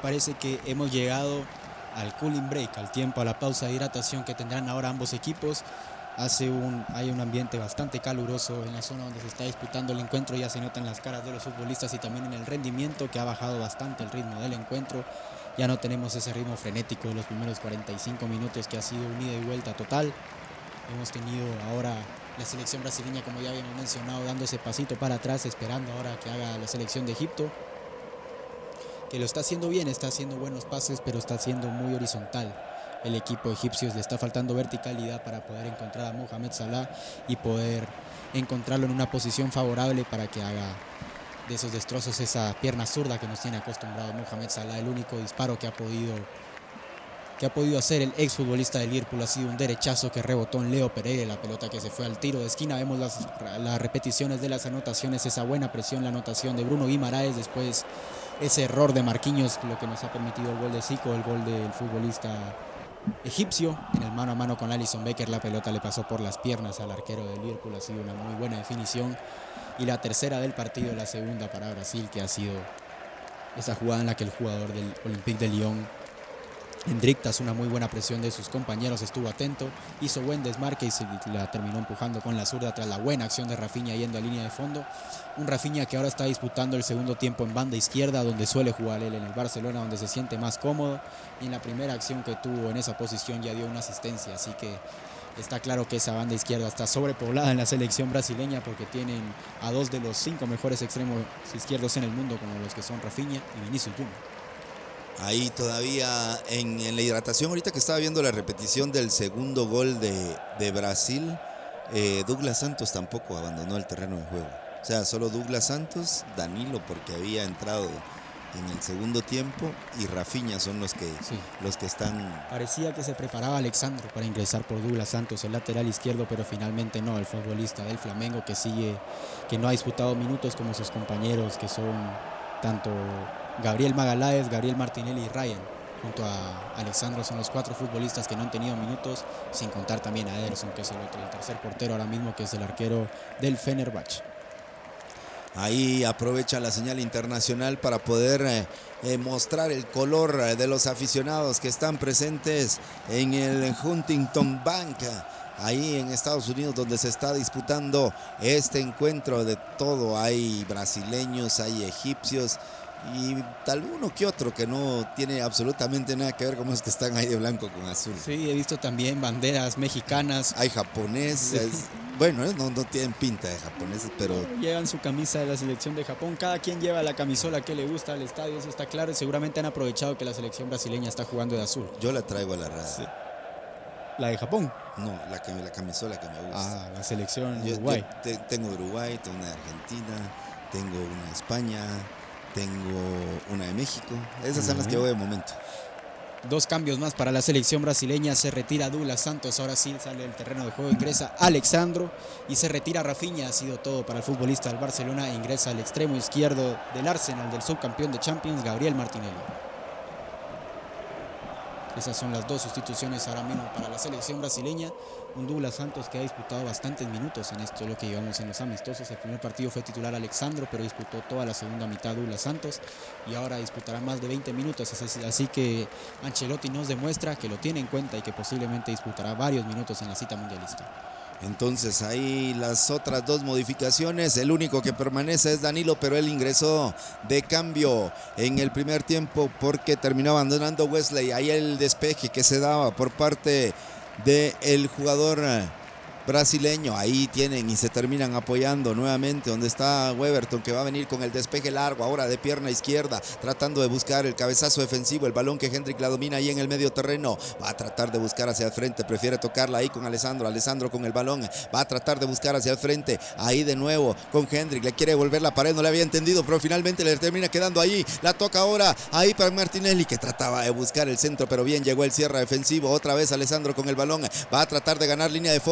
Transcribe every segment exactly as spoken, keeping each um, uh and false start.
parece que hemos llegado al cooling break, al tiempo, a la pausa de hidratación que tendrán ahora ambos equipos. Hace un, hay un ambiente bastante caluroso en la zona donde se está disputando el encuentro, ya se nota en las caras de los futbolistas y también en el rendimiento, que ha bajado bastante el ritmo del encuentro. Ya no tenemos ese ritmo frenético de los primeros cuarenta y cinco minutos, que ha sido un ida y vuelta total. Hemos tenido ahora la selección brasileña, como ya habíamos mencionado, dando ese pasito para atrás, esperando ahora que haga la selección de Egipto, que lo está haciendo bien, está haciendo buenos pases, pero está siendo muy horizontal. El equipo egipcio le está faltando verticalidad para poder encontrar a Mohamed Salah y poder encontrarlo en una posición favorable para que haga de esos destrozos esa pierna zurda que nos tiene acostumbrado Mohamed Salah. El único disparo que ha podido que ha podido hacer el exfutbolista del Liverpool ha sido un derechazo que rebotó en Leo Pereira, la pelota que se fue al tiro de esquina. Vemos las, las repeticiones de las anotaciones, esa buena presión, la anotación de Bruno Guimaraes, después ese error de Marquinhos, lo que nos ha permitido el gol de Zico, el gol del futbolista egipcio en el mano a mano con Alisson Becker. La pelota le pasó por las piernas al arquero del Liverpool, ha sido una muy buena definición. Y la tercera del partido, la segunda para Brasil, que ha sido esa jugada en la que el jugador del Olympique de Lyon, Hendrik, tras una muy buena presión de sus compañeros, estuvo atento, hizo buen desmarque y se la terminó empujando con la zurda tras la buena acción de Rafinha yendo a línea de fondo. Un Rafinha que ahora está disputando el segundo tiempo en banda izquierda, donde suele jugar él en el Barcelona, donde se siente más cómodo, y en la primera acción que tuvo en esa posición ya dio una asistencia, así que está claro que esa banda izquierda está sobrepoblada en la selección brasileña, porque tienen a dos de los cinco mejores extremos izquierdos en el mundo, como los que son Rafinha y Vinicius Junior Ahí todavía en, en la hidratación, ahorita que estaba viendo la repetición del segundo gol de, de Brasil, eh, Douglas Santos tampoco abandonó el terreno de juego. O sea, solo Douglas Santos, Danilo porque había entrado en el segundo tiempo, y Rafinha son los que, sí. los que están... Parecía que se preparaba Alexandro para ingresar por Douglas Santos, el lateral izquierdo, pero finalmente no, el futbolista del Flamengo que sigue, que no ha disputado minutos como sus compañeros, que son tanto Gabriel Magaláes, Gabriel Martinelli y Ryan, junto a Alexandro, son los cuatro futbolistas que no han tenido minutos, sin contar también a Ederson, que es el otro, el tercer portero ahora mismo, que es el arquero del Fenerbahce. Ahí aprovecha la señal internacional para poder eh, eh, mostrar el color de los aficionados que están presentes en el Huntington Bank, ahí en Estados Unidos, donde se está disputando este encuentro. De todo, hay brasileños, hay egipcios y tal uno que otro que no tiene absolutamente nada que ver, como es que están ahí de blanco con azul. Sí, he visto también banderas mexicanas. Hay japoneses, sí. Bueno, no, no tienen pinta de japoneses, pero... Llevan su camisa de la selección de Japón, cada quien lleva la camisola que le gusta al estadio, eso está claro, y seguramente han aprovechado que la selección brasileña está jugando de azul. Yo la traigo a la radio. Sí. ¿La de Japón? No, la, que, la camisola que me gusta. Ah, la selección yo, Uruguay. Yo te, tengo Uruguay, tengo una de Argentina, tengo una de España, tengo una de México. Esas uh-huh. son las que voy de momento. Dos cambios más para la selección brasileña. Se retira Douglas Santos, ahora sí sale del terreno de juego, ingresa Alexandro y se retira Rafinha. Ha sido todo para el futbolista del Barcelona e ingresa al extremo izquierdo del Arsenal, del subcampeón de Champions, Gabriel Martinelli. Esas son las dos sustituciones ahora mismo para la selección brasileña. Un Douglas Santos que ha disputado bastantes minutos en esto, lo que llevamos en los amistosos. El primer partido fue titular Alexandro, pero disputó toda la segunda mitad Douglas Santos y ahora disputará más de veinte minutos. Así que Ancelotti nos demuestra que lo tiene en cuenta y que posiblemente disputará varios minutos en la cita mundialista. Entonces ahí las otras dos modificaciones, el único que permanece es Danilo, pero él ingresó de cambio en el primer tiempo porque terminó abandonando Wesley. Ahí el despeje que se daba por parte del jugador brasileño, ahí tienen y se terminan apoyando nuevamente donde está Weberton, que va a venir con el despeje largo ahora de pierna izquierda, tratando de buscar el cabezazo defensivo, el balón que Hendrik la domina ahí en el medio terreno, va a tratar de buscar hacia el frente, prefiere tocarla ahí con Alessandro, Alessandro con el balón, va a tratar de buscar hacia el frente, ahí de nuevo con Hendrik, le quiere volver la pared, no le había entendido, pero finalmente le termina quedando ahí, la toca ahora, ahí para Martinelli, que trataba de buscar el centro, pero bien llegó el cierre defensivo, otra vez Alessandro con el balón, va a tratar de ganar línea de fondo,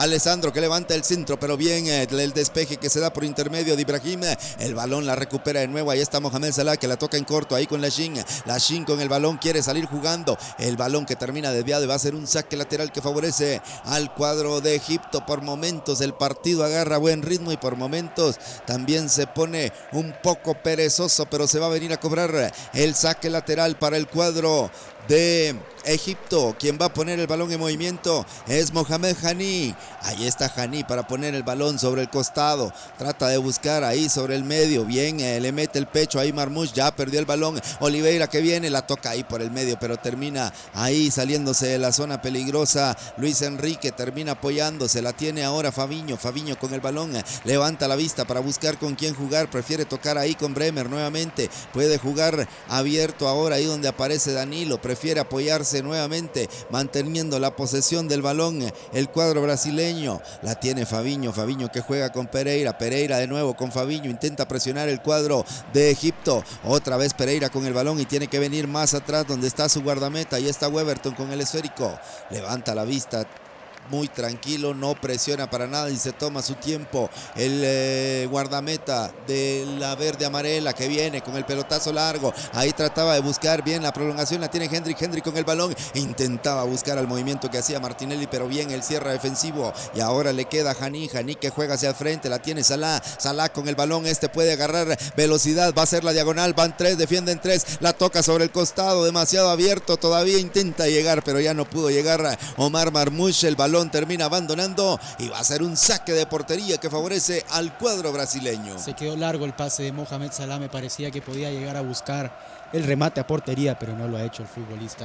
Alessandro que levanta el centro, pero bien eh, el despeje que se da por intermedio de Ibrahim. El balón la recupera de nuevo. Ahí está Mohamed Salah que la toca en corto. Ahí con Lashin. Lashin con el balón quiere salir jugando. El balón que termina desviado y va a ser un saque lateral que favorece al cuadro de Egipto. Por momentos el partido agarra buen ritmo y por momentos también se pone un poco perezoso, pero se va a venir a cobrar el saque lateral para el cuadro de Egipto. Quien va a poner el balón en movimiento es Mohamed Hani. Ahí está Hani para poner el balón sobre el costado. Trata de buscar ahí sobre el medio. Bien, eh, le mete el pecho ahí Marmoush. Ya perdió el balón. Oliveira que viene, la toca ahí por el medio, pero termina ahí saliéndose de la zona peligrosa. Luis Enrique termina apoyándose. La tiene ahora Fabiño. Fabiño con el balón. Eh, levanta la vista para buscar con quién jugar. Prefiere tocar ahí con Bremer nuevamente. Puede jugar abierto ahora ahí donde aparece Danilo. Prefiere apoyarse nuevamente, manteniendo la posesión del balón el cuadro brasileño. La tiene Fabiño, Fabiño que juega con Pereira, Pereira de nuevo con Fabiño, intenta presionar el cuadro de Egipto, otra vez Pereira con el balón y tiene que venir más atrás donde está su guardameta. Ahí está Weberton con el esférico, levanta la vista muy tranquilo, no presiona para nada y se toma su tiempo el eh, guardameta de la verde amarela que viene con el pelotazo largo. Ahí trataba de buscar bien la prolongación, la tiene Hendrik, Hendrik con el balón, intentaba buscar al movimiento que hacía Martinelli, pero bien el cierre defensivo y ahora le queda Hani, Hani que juega hacia el frente, la tiene Salah, Salah con el balón, este puede agarrar velocidad, va a ser la diagonal, van tres, defienden tres, la toca sobre el costado, demasiado abierto, todavía intenta llegar, pero ya no pudo llegar Omar Marmoush. El balón termina abandonando y va a ser un saque de portería que favorece al cuadro brasileño. Se quedó largo el pase de Mohamed Salah, me parecía que podía llegar a buscar el remate a portería, pero no lo ha hecho el futbolista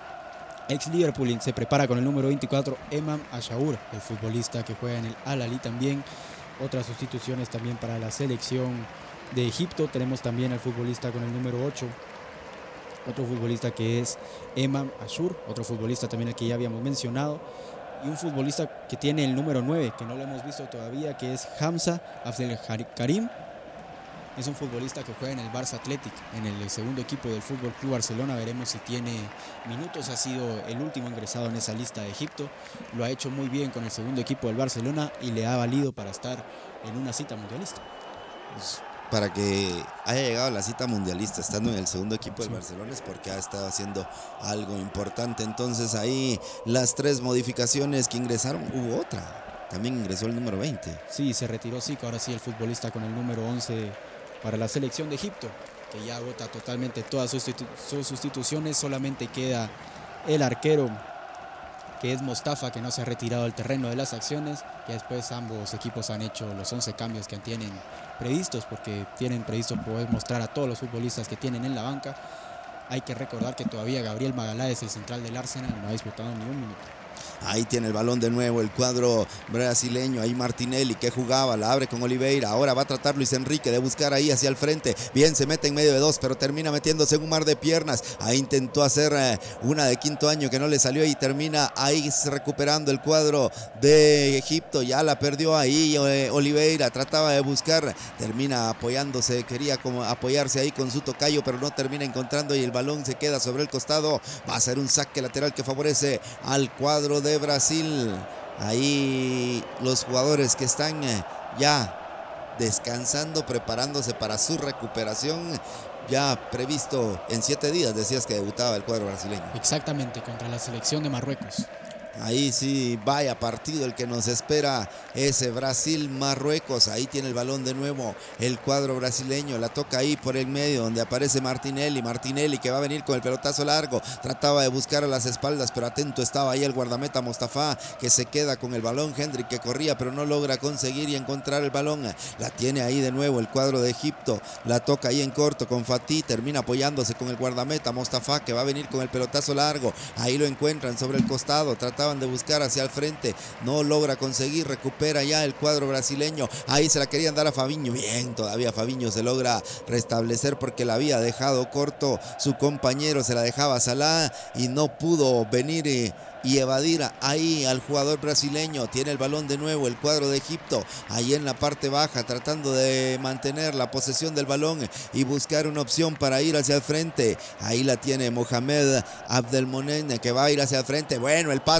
ex Liverpool. Se prepara con el número veinticuatro, Emam Ashaur, el futbolista que juega en el Al-Ahly también. Otras sustituciones también para la selección de Egipto. Tenemos también al futbolista con el número ocho, otro futbolista que es Emam Ashur, otro futbolista también al que ya habíamos mencionado, y un futbolista que tiene el número nueve, que no lo hemos visto todavía, que es Hamza Abdelkarim. Es un futbolista que juega en el Barça Athletic, en el segundo equipo del Fútbol Club Barcelona. Veremos si tiene minutos. Ha sido el último ingresado en esa lista de Egipto. Lo ha hecho muy bien con el segundo equipo del Barcelona y le ha valido para estar en una cita mundialista. Pues, para que haya llegado a la cita mundialista estando en el segundo equipo del Sí. Barcelona es porque ha estado haciendo algo importante. Entonces ahí las tres modificaciones que ingresaron, hubo otra, también ingresó el número veinte. Sí, se retiró Zico, ahora sí el futbolista con el número once para la selección de Egipto, que ya agota totalmente todas sus, sustitu sus sustituciones. Solamente queda el arquero, que es Mostafa, que no se ha retirado del terreno de las acciones. Que después ambos equipos han hecho los once cambios que tienen previstos, porque tienen previsto poder mostrar a todos los futbolistas que tienen en la banca. Hay que recordar que todavía Gabriel Magaláes, el central del Arsenal, no ha disputado ni un minuto. Ahí tiene el balón de nuevo el cuadro brasileño. Ahí Martinelli que jugaba, la abre con Oliveira. Ahora va a tratar Luis Enrique de buscar ahí hacia el frente. Bien, se mete en medio de dos, pero termina metiéndose en un mar de piernas. Ahí intentó hacer eh, una de quinto año que no le salió y termina ahí recuperando el cuadro de Egipto. Ya la perdió ahí eh, Oliveira. Trataba de buscar, termina apoyándose. Quería como apoyarse ahí con su tocayo, pero no termina encontrando y el balón se queda sobre el costado. Va a ser un saque lateral que favorece al cuadro de Brasil. Ahí los jugadores que están ya descansando, preparándose para su recuperación, ya previsto en siete días. Decías que debutaba el cuadro brasileño. Exactamente, contra la selección de Marruecos. Ahí sí, vaya partido el que nos espera, ese Brasil-Marruecos. Ahí tiene el balón de nuevo el cuadro brasileño, la toca ahí por el medio donde aparece Martinelli, Martinelli que va a venir con el pelotazo largo, trataba de buscar a las espaldas, pero atento estaba ahí el guardameta Mostafa, que se queda con el balón. Hendrik que corría pero no logra conseguir y encontrar el balón, la tiene ahí de nuevo el cuadro de Egipto, la toca ahí en corto con Fatih, termina apoyándose con el guardameta Mostafa, que va a venir con el pelotazo largo. Ahí lo encuentran sobre el costado, trataba de buscar hacia el frente, no logra conseguir, recupera ya el cuadro brasileño. Ahí se la querían dar a Fabiño, bien, todavía Fabiño se logra restablecer porque la había dejado corto su compañero, se la dejaba a Salah y no pudo venir y y evadir ahí al jugador brasileño. Tiene el balón de nuevo el cuadro de Egipto, ahí en la parte baja, tratando de mantener la posesión del balón y buscar una opción para ir hacia el frente. Ahí la tiene Mohamed Abdelmonem, que va a ir hacia el frente. Bueno, el pase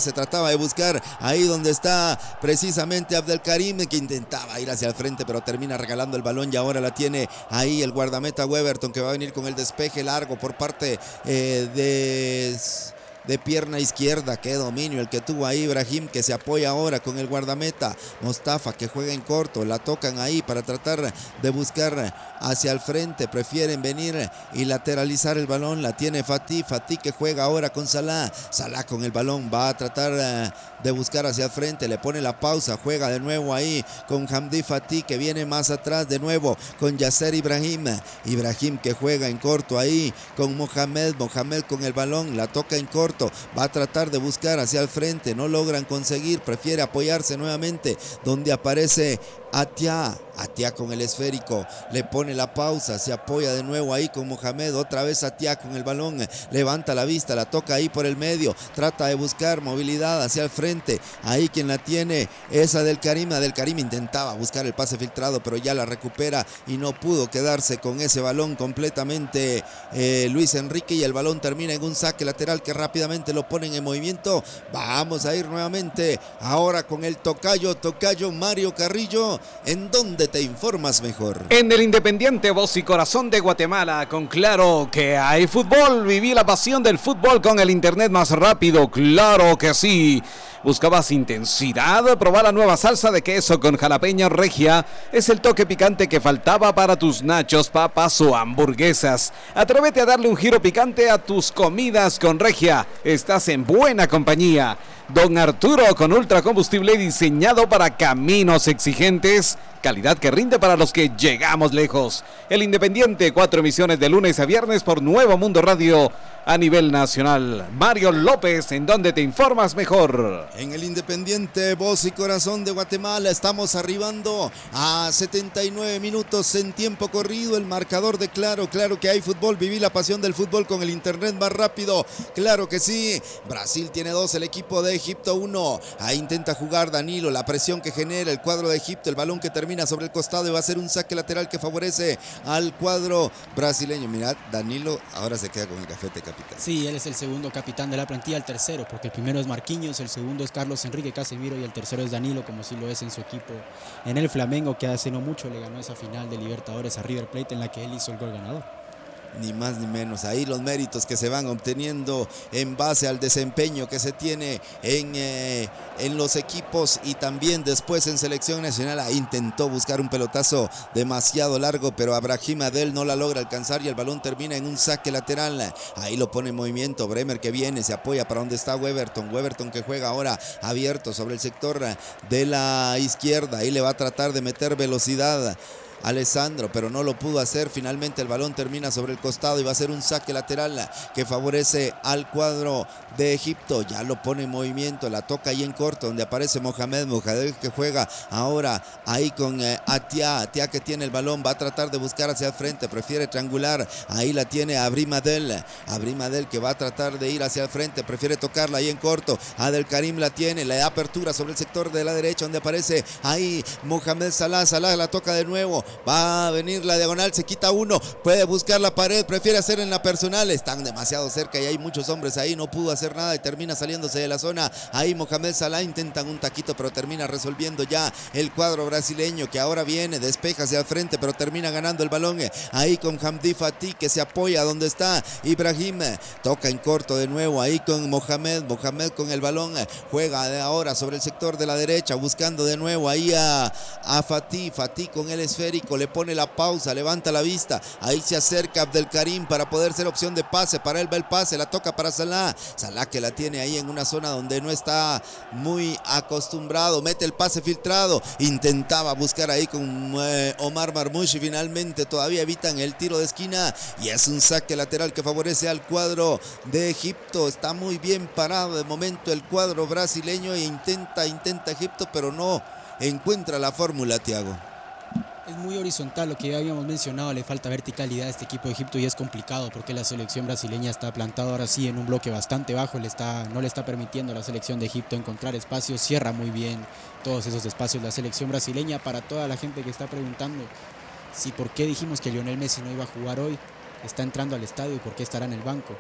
se trataba de buscar ahí donde está precisamente Abdelkarim, que intentaba ir hacia el frente, pero termina regalando el balón y ahora la tiene ahí el guardameta Weberton, que va a venir con el despeje largo por parte eh, de... de pierna izquierda. Qué dominio el que tuvo ahí Ibrahim, que se apoya ahora con el guardameta Mostafa, que juega en corto, la tocan ahí para tratar de buscar hacia el frente, prefieren venir y lateralizar el balón, la tiene Fatih, Fatih que juega ahora con Salah, Salah con el balón, va a tratar de buscar hacia el frente, le pone la pausa, juega de nuevo ahí con Hamdi Fatih, que viene más atrás de nuevo con Yasser Ibrahim, Ibrahim que juega en corto ahí con Mohamed, Mohamed con el balón, la toca en corto, va a tratar de buscar hacia el frente, no logran conseguir, prefiere apoyarse nuevamente donde aparece Atia, Atia con el esférico, le pone la pausa, se apoya de nuevo ahí con Mohamed, otra vez Atia con el balón, levanta la vista, la toca ahí por el medio, trata de buscar movilidad hacia el frente, ahí quien la tiene es Abdelkarim, Abdelkarim intentaba buscar el pase filtrado, pero ya la recupera y no pudo quedarse con ese balón completamente eh, Luis Enrique, y el balón termina en un saque lateral que rápidamente lo ponen en movimiento. Vamos a ir nuevamente ahora con el tocayo, tocayo Mario Carrillo. ¿En dónde te informas mejor? En el Independiente, voz y corazón de Guatemala, con Claro que hay fútbol. Viví la pasión del fútbol con el internet más rápido, claro que sí. ¿Buscabas intensidad? Probar la nueva salsa de queso con jalapeño regia. Es el toque picante que faltaba para tus nachos, papas o hamburguesas. Atrévete a darle un giro picante a tus comidas con regia. Estás en buena compañía. Don Arturo, con ultracombustible diseñado para caminos exigentes. Calidad que rinde para los que llegamos lejos. El Independiente, cuatro emisiones de lunes a viernes por Nuevo Mundo Radio a nivel nacional. Mario López, ¿en dónde te informas mejor? En el Independiente, voz y corazón de Guatemala, estamos arribando a setenta y nueve minutos en tiempo corrido. El marcador de Claro, claro que hay fútbol. Viví la pasión del fútbol con el internet más rápido. Claro que sí. Brasil tiene dos, el equipo de Egipto uno. Ahí intenta jugar Danilo, la presión que genera el cuadro de Egipto, el balón que termina sobre el costado y va a ser un saque lateral que favorece al cuadro brasileño. Mirad, Danilo ahora se queda con el gafete capitán. Sí, él es el segundo capitán de la plantilla, el tercero, porque el primero es Marquinhos, el segundo es Carlos Enrique Casemiro y el tercero es Danilo, como sí lo es en su equipo en el Flamengo, que hace no mucho le ganó esa final de Libertadores a River Plate, en la que él hizo el gol ganador. Ni más ni menos, ahí los méritos que se van obteniendo en base al desempeño que se tiene en, eh, en los equipos y también después en selección nacional. Ahí intentó buscar un pelotazo demasiado largo, pero Abrahim Adel no la logra alcanzar y el balón termina en un saque lateral. Ahí lo pone en movimiento, Bremer que viene, se apoya para donde está Weberton, Weberton que juega ahora abierto sobre el sector de la izquierda, ahí le va a tratar de meter velocidad Alessandro, pero no lo pudo hacer. Finalmente el balón termina sobre el costado y va a ser un saque lateral que favorece al cuadro de Egipto. Ya lo pone en movimiento, la toca ahí en corto donde aparece Mohamed, Mohamed que juega ahora ahí con eh, Atia, Atia que tiene el balón, va a tratar de buscar hacia el frente, prefiere triangular, ahí la tiene Abrim Adel, Abrim Adel que va a tratar de ir hacia el frente, prefiere tocarla ahí en corto, Abdelkarim la tiene, le da apertura sobre el sector de la derecha donde aparece ahí Mohamed Salah, Salah la toca de nuevo, va a venir la diagonal, se quita uno, puede buscar la pared, prefiere hacer en la personal, están demasiado cerca y hay muchos hombres ahí, no pudo hacer nada y termina saliéndose de la zona. Ahí Mohamed Salah intentan un taquito, pero termina resolviendo ya el cuadro brasileño que ahora viene, despeja hacia el frente, pero termina ganando el balón ahí con Hamdi Fatih que se apoya donde está Ibrahim, toca en corto de nuevo ahí con Mohamed, Mohamed con el balón, juega de ahora sobre el sector de la derecha, buscando de nuevo ahí a, a Fatih, Fatih con el esférico, le pone la pausa, levanta la vista, ahí se acerca Abdelkarim para poder ser opción de pase, para él va el pase, la toca para Salah, Salah que la tiene ahí en una zona donde no está muy acostumbrado, mete el pase filtrado, intentaba buscar ahí con eh, Omar Marmoush y finalmente todavía evitan el tiro de esquina y es un saque lateral que favorece al cuadro de Egipto. Está muy bien parado de momento el cuadro brasileño e intenta, intenta Egipto, pero no encuentra la fórmula, Thiago. Es muy horizontal lo que ya habíamos mencionado, le falta verticalidad a este equipo de Egipto y es complicado porque la selección brasileña está plantada ahora sí en un bloque bastante bajo, le está, no le está permitiendo a la selección de Egipto encontrar espacios, cierra muy bien todos esos espacios la selección brasileña. Para toda la gente que está preguntando si por qué dijimos que Lionel Messi no iba a jugar hoy, está entrando al estadio y por qué estará en el banco.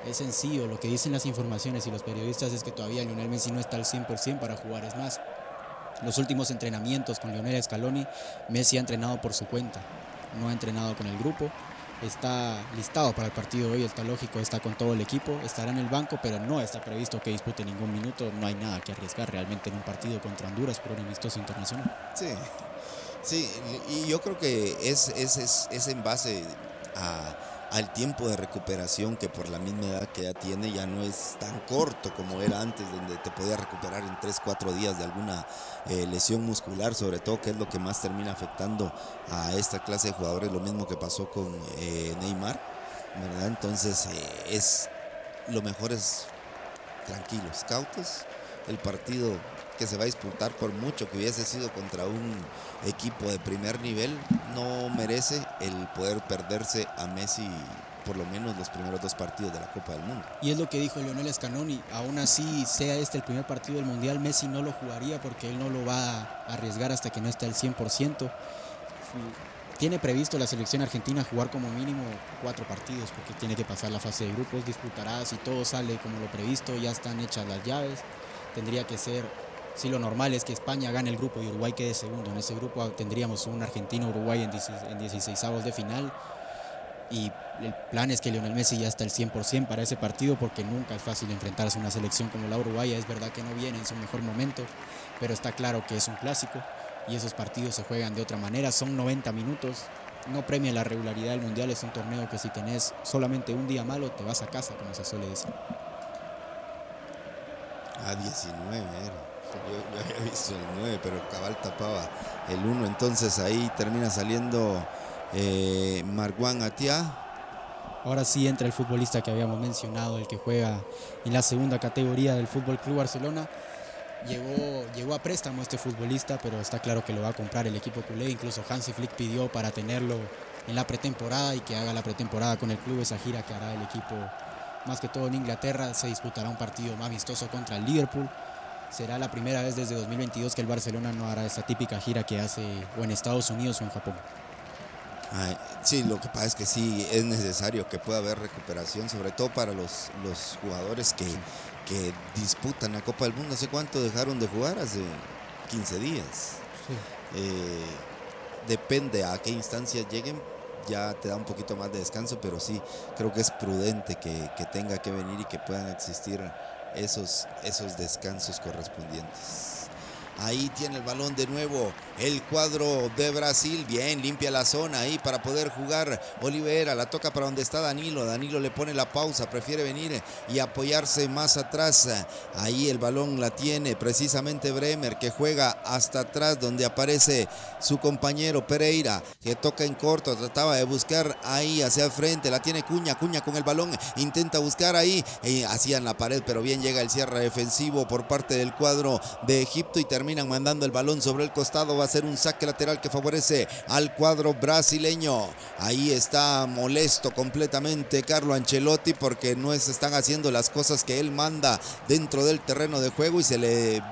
Es sencillo, lo que dicen las informaciones y los periodistas es que todavía Lionel Messi no está al cien por ciento para jugar. Es más, los últimos entrenamientos con Lionel Scaloni, Messi ha entrenado por su cuenta, no ha entrenado con el grupo. Está listado para el partido de hoy, está lógico, está con todo el equipo, estará en el banco, pero no está previsto que dispute ningún minuto. No hay nada que arriesgar realmente en un partido contra Honduras por un amistoso internacional. Sí, sí, y yo creo que es, es, es, es en base a, al tiempo de recuperación, que por la misma edad que ya tiene ya no es tan corto como era antes, donde te podía recuperar en tres cuatro días de alguna eh, lesión muscular, sobre todo, que es lo que más termina afectando a esta clase de jugadores, lo mismo que pasó con eh, Neymar, ¿verdad? Entonces eh, es lo mejor es tranquilos, cautos. El partido que se va a disputar, por mucho que hubiese sido contra un equipo de primer nivel, no merece el poder perderse a Messi por lo menos los primeros dos partidos de la Copa del Mundo. Y es lo que dijo Lionel Scaloni, aún así sea este el primer partido del Mundial, Messi no lo jugaría porque él no lo va a arriesgar hasta que no esté al cien por ciento. Tiene previsto la selección argentina jugar como mínimo cuatro partidos porque tiene que pasar la fase de grupos, disputará, si todo sale como lo previsto, ya están hechas las llaves, tendría que ser, si lo normal es que España gane el grupo y Uruguay quede segundo, en ese grupo tendríamos un Argentina-Uruguay en dieciseisavos de final, y el plan es que Lionel Messi ya está al cien por ciento para ese partido, porque nunca es fácil enfrentarse a una selección como la uruguaya. Es verdad que no viene en su mejor momento, pero está claro que es un clásico y esos partidos se juegan de otra manera, son noventa minutos, no premia la regularidad del Mundial, es un torneo que si tenés solamente un día malo te vas a casa, como se suele decir. A diecinueve era. Yo, yo había visto el nueve, pero cabal tapaba el uno, entonces ahí termina saliendo eh, Marwan Atia. Ahora sí entra el futbolista que habíamos mencionado, el que juega en la segunda categoría del Fútbol Club Barcelona. Llegó, llegó a préstamo este futbolista, pero está claro que lo va a comprar el equipo culé. Incluso Hansi Flick pidió para tenerlo en la pretemporada y que haga la pretemporada con el club, esa gira que hará el equipo más que todo en Inglaterra. Se disputará un partido más vistoso contra el Liverpool. Será la primera vez desde dos mil veintidós que el Barcelona no hará esa típica gira que hace o en Estados Unidos o en Japón. Ay, sí, lo que pasa es que sí es necesario que pueda haber recuperación, sobre todo para los, los jugadores que, que disputan la Copa del Mundo. ¿Hace cuánto dejaron de jugar? Hace quince días. Sí. Eh, depende a qué instancias lleguen, ya te da un poquito más de descanso, pero sí creo que es prudente que, que tenga que venir y que puedan existir esos, esos descansos correspondientes. Ahí tiene el balón de nuevo el cuadro de Brasil. Bien, limpia la zona ahí para poder jugar Oliveira. La toca para donde está Danilo. Danilo le pone la pausa. Prefiere venir y apoyarse más atrás. Ahí el balón la tiene precisamente Bremer, que juega hasta atrás donde aparece su compañero Pereira, que toca en corto. Trataba de buscar ahí hacia el frente. La tiene Cuña. Cuña con el balón. Intenta buscar ahí. Eh, hacían la pared, pero bien llega el cierre defensivo por parte del cuadro de Egipto y termina terminan mandando el balón sobre el costado. Va a ser un saque lateral que favorece al cuadro brasileño. Ahí está molesto completamente Carlo Ancelotti porque no se están haciendo las cosas que él manda dentro del terreno de juego y se le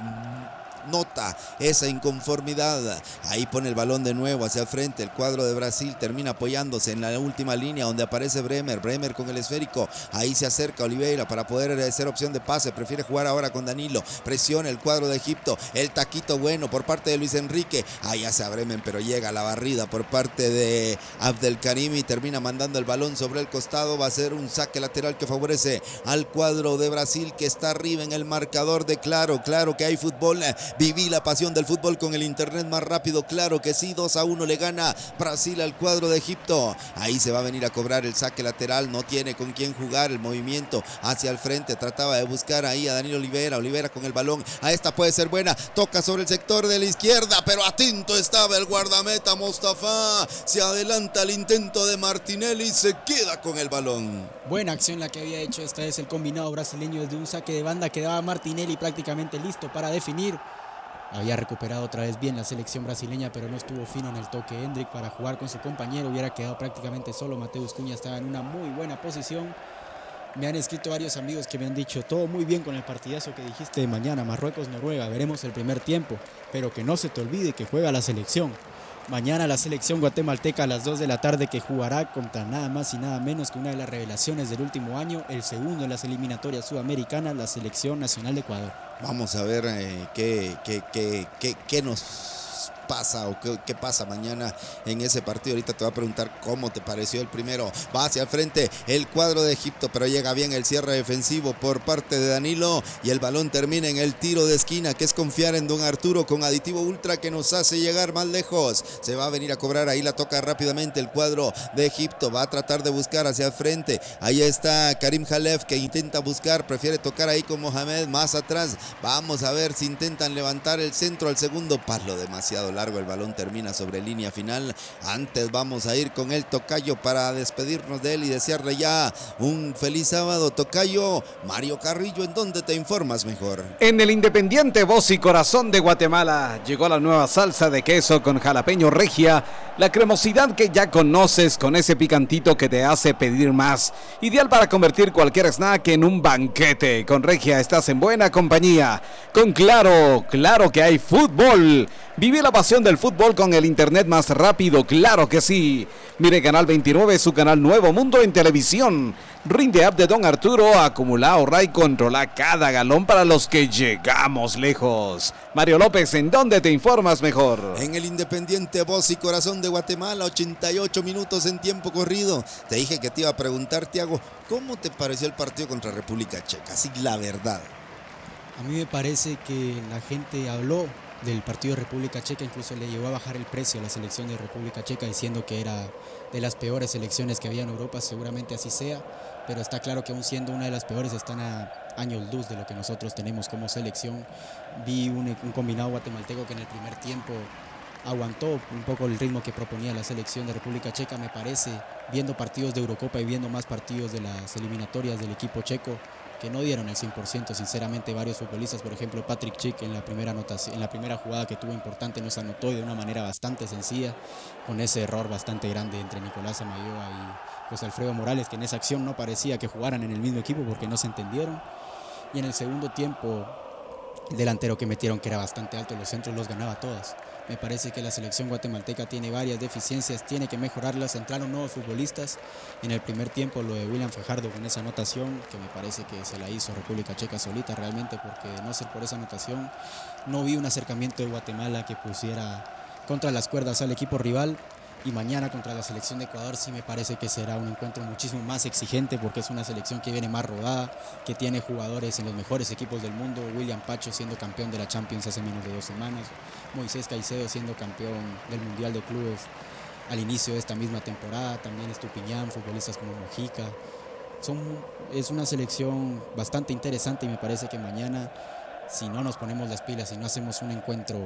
nota esa inconformidad. Ahí pone el balón de nuevo hacia el frente. El cuadro de Brasil termina apoyándose en la última línea donde aparece Bremer. Bremer con el esférico. Ahí se acerca Oliveira para poder hacer opción de pase. Prefiere jugar ahora con Danilo. Presiona el cuadro de Egipto. El taquito bueno por parte de Luis Enrique. Ahí hace a Bremer, pero llega la barrida por parte de Abdelkarimi y termina mandando el balón sobre el costado. Va a ser un saque lateral que favorece al cuadro de Brasil, que está arriba en el marcador de Claro. Claro que hay fútbol. Viví la pasión del fútbol con el internet más rápido. Claro que sí, dos a uno le gana Brasil al cuadro de Egipto. Ahí se va a venir a cobrar el saque lateral. No tiene con quién jugar. El movimiento hacia el frente. Trataba de buscar ahí a Danilo Oliveira. Oliveira con el balón. A esta puede ser buena. Toca sobre el sector de la izquierda, pero atento estaba el guardameta Mostafa. Se adelanta el intento de Martinelli y se queda con el balón. Buena acción la que había hecho esta vez el combinado brasileño desde un saque de banda. Quedaba Martinelli prácticamente listo para definir. Había recuperado otra vez bien la selección brasileña, pero no estuvo fino en el toque Hendrick para jugar con su compañero. Hubiera quedado prácticamente solo. Mateus Cunha estaba en una muy buena posición. Me han escrito varios amigos que me han dicho: todo muy bien con el partidazo que dijiste de mañana, Marruecos-Noruega, veremos el primer tiempo, pero que no se te olvide que juega la selección. Mañana la selección guatemalteca a las dos de la tarde, que jugará contra nada más y nada menos que una de las revelaciones del último año, el segundo en las eliminatorias sudamericanas, la selección nacional de Ecuador. Vamos a ver eh, qué, qué, qué, qué, qué nos pasa o qué, qué pasa mañana en ese partido. Ahorita te voy a preguntar cómo te pareció el primero. Va hacia el frente el cuadro de Egipto, pero llega bien el cierre defensivo por parte de Danilo y el balón termina en el tiro de esquina, que es confiar en don Arturo con aditivo ultra, que nos hace llegar más lejos. Se va a venir a cobrar, ahí la toca rápidamente el cuadro de Egipto, va a tratar de buscar hacia el frente. Ahí está Karim Halef, que intenta buscar, prefiere tocar ahí con Mohamed más atrás. Vamos a ver si intentan levantar el centro al segundo palo, demasiado largo, el balón termina sobre línea final. Antes vamos a ir con el tocayo para despedirnos de él y desearle ya un feliz sábado. Tocayo, Mario Carrillo, ¿en dónde te informas mejor? En el Independiente Voz y Corazón de Guatemala llegó la nueva salsa de queso con jalapeño regia, la cremosidad que ya conoces con ese picantito que te hace pedir más, ideal para convertir cualquier snack en un banquete. Con regia estás en buena compañía. Con Claro, claro que hay fútbol. Vive la pasión del fútbol con el internet más rápido, claro que sí. Mire Canal veintinueve, su canal Nuevo Mundo en televisión. Rinde app de don Arturo, acumula, ahorra y controla cada galón para los que llegamos lejos. Mario López, ¿en dónde te informas mejor? En el Independiente Voz y Corazón de Guatemala, ochenta y ocho minutos en tiempo corrido. Te dije que te iba a preguntar, Tiago, ¿cómo te pareció el partido contra República Checa? Sí, la verdad. A mí me parece que la gente habló del partido de República Checa, incluso le llevó a bajar el precio a la selección de República Checa, diciendo que era de las peores selecciones que había en Europa. Seguramente así sea, pero está claro que aún siendo una de las peores están a años luz de lo que nosotros tenemos como selección. Vi un, un combinado guatemalteco que en el primer tiempo aguantó un poco el ritmo que proponía la selección de República Checa. Me parece, viendo partidos de Eurocopa y viendo más partidos de las eliminatorias del equipo checo, que no dieron el cien por ciento, sinceramente. Varios futbolistas, por ejemplo Patrick Schick, en la primera anotación, en la primera jugada que tuvo importante, nos anotó de una manera bastante sencilla, con ese error bastante grande entre Nicolás Amayoa y José Alfredo Morales, que en esa acción no parecía que jugaran en el mismo equipo porque no se entendieron. Y en el segundo tiempo, el delantero que metieron, que era bastante alto, los centros los ganaba todas. Me parece que la selección guatemalteca tiene varias deficiencias, tiene que mejorarlas. Entraron nuevos futbolistas en el primer tiempo, lo de William Fajardo con esa anotación, que me parece que se la hizo República Checa solita realmente, porque de no ser por esa anotación, no vi un acercamiento de Guatemala que pusiera contra las cuerdas al equipo rival. Y mañana contra la selección de Ecuador sí me parece que será un encuentro muchísimo más exigente, porque es una selección que viene más rodada, que tiene jugadores en los mejores equipos del mundo. William Pacho siendo campeón de la Champions hace menos de dos semanas, Moisés Caicedo siendo campeón del Mundial de Clubes al inicio de esta misma temporada, también Estupiñán, futbolistas como Mojica. Son, es una selección bastante interesante y me parece que mañana, si no nos ponemos las pilas y no hacemos un encuentro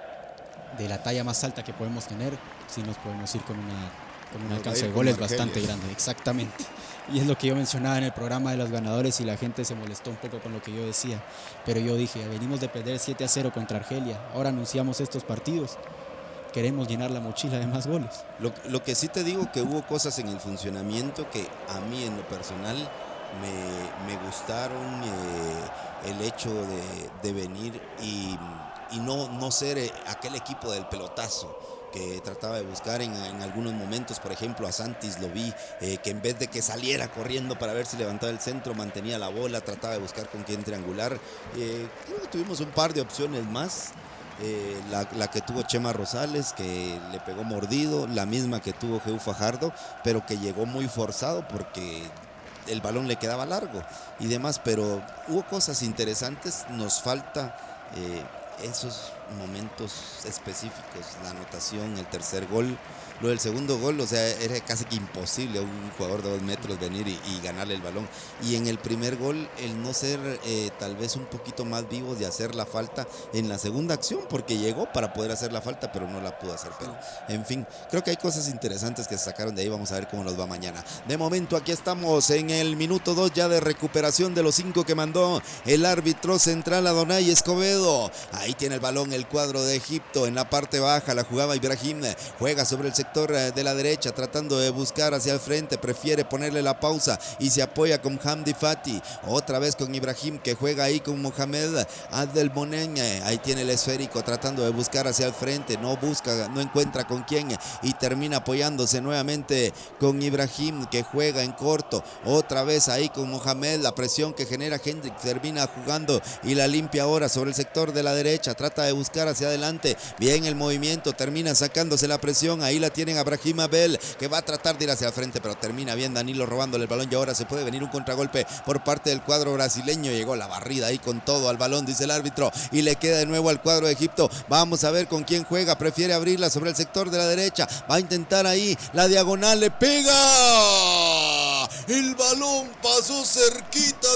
de la talla más alta que podemos tener, sí nos podemos ir con, una, con un alcance de goles bastante grande. Exactamente. Y es lo que yo mencionaba en el programa de los ganadores y la gente se molestó un poco con lo que yo decía. Pero yo dije, venimos de perder siete a cero contra Argelia, ahora anunciamos estos partidos, queremos llenar la mochila de más goles. Lo, lo que sí te digo, que hubo cosas en el funcionamiento que a mí en lo personal me, me gustaron. Eh, el hecho de, de venir y... y no, no ser eh, aquel equipo del pelotazo que trataba de buscar en, en algunos momentos. Por ejemplo, a Santis lo vi, eh, que en vez de que saliera corriendo para ver si levantaba el centro, mantenía la bola, trataba de buscar con quién triangular. Eh, creo que tuvimos un par de opciones más. Eh, la, la que tuvo Chema Rosales, que le pegó mordido, la misma que tuvo Geu Fajardo, pero que llegó muy forzado porque el balón le quedaba largo y demás. Pero hubo cosas interesantes, nos falta... Eh, esos momentos específicos, la anotación, el tercer gol, lo del segundo gol, o sea, era casi que imposible a un jugador de dos metros venir y, y ganarle el balón. Y en el primer gol, el no ser eh, tal vez un poquito más vivos de hacer la falta en la segunda acción, porque llegó para poder hacer la falta, pero no la pudo hacer. Pero, en fin, creo que hay cosas interesantes que se sacaron de ahí. Vamos a ver cómo nos va mañana. De momento, aquí estamos en el minuto dos ya de recuperación de los cinco que mandó el árbitro central, Adonai Escobedo. Ahí tiene el balón el cuadro de Egipto. En la parte baja la jugaba Ibrahim, juega sobre el sector de la derecha tratando de buscar hacia el frente, prefiere ponerle la pausa y se apoya con Hamdi Fati, otra vez con Ibrahim que juega ahí con Mohamed Abdelmonem. Ahí tiene el esférico tratando de buscar hacia el frente, no busca, no encuentra con quién y termina apoyándose nuevamente con Ibrahim que juega en corto, otra vez ahí con Mohamed, la presión que genera Hendrik termina jugando y la limpia ahora sobre el sector de la derecha, trata de buscar hacia adelante, bien el movimiento, termina sacándose la presión, ahí la tienen a Brahim Abel que va a tratar de ir hacia el frente pero termina bien Danilo robándole el balón y ahora se puede venir un contragolpe por parte del cuadro brasileño, llegó la barrida ahí con todo al balón dice el árbitro y le queda de nuevo al cuadro de Egipto, vamos a ver con quién juega, prefiere abrirla sobre el sector de la derecha, va a intentar ahí la diagonal, le pega, el balón pasó cerquita